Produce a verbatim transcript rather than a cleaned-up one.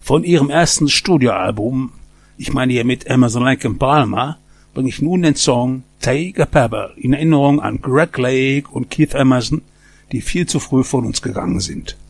Von ihrem ersten Studioalbum, ich meine hier mit Emerson Lake and Palmer, bringe ich nun den Song Take a Pebble in Erinnerung an Greg Lake und Keith Emerson, die viel zu früh von uns gegangen sind.